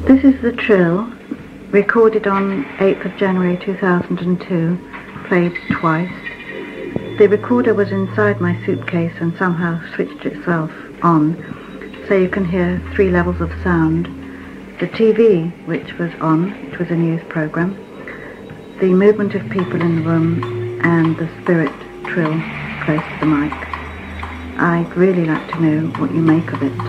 This is the trill, recorded on 8th of January 2002, played twice. The recorder was inside my suitcase and somehow switched itself on, so you can hear 3 levels of sound. The TV, which was on, which was a news program, the movement of people in the room, and the spirit trill close to the mic. I'd really like to know what you make of it.